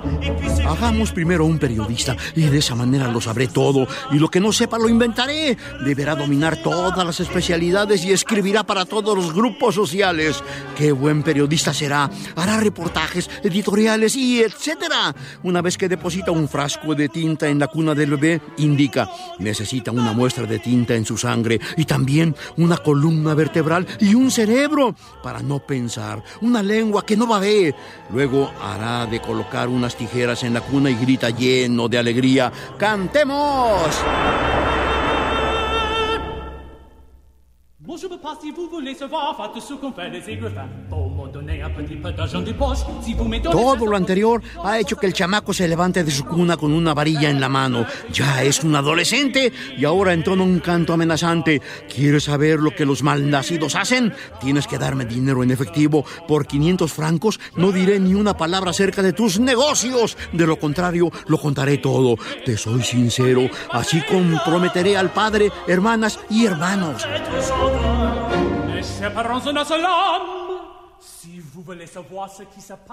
Hagamos primero un periodista y de esa manera lo sabré todo. Y lo que no sepa lo inventaré. Deberá dominar todas las especialidades y escribirá para todos los grupos sociales. ¡Qué buen periodista será! Hará reportajes, editoriales y etcétera. Una vez que deposita un frasco de tinta en la cuna del bebé, indica: necesita una muestra de tinta en su sangre y también una columna vertebral y un cerebro para no pensar, una lengua que no babee. Luego hará de colocar unas tijeras en la cuna y grita lleno de alegría: ¡cantemos! Todo lo anterior ha hecho que el chamaco se levante de su cuna con una varilla en la mano. Ya es un adolescente y ahora entona un canto amenazante. ¿Quieres saber lo que los malnacidos hacen? Tienes que darme dinero en efectivo. Por 500 francos no diré ni una palabra acerca de tus negocios. De lo contrario, lo contaré todo. Te soy sincero. Así comprometeré al padre, hermanas y hermanos. Mes chers parents, on a seul homme. Si vous voulez savoir ce qui se passe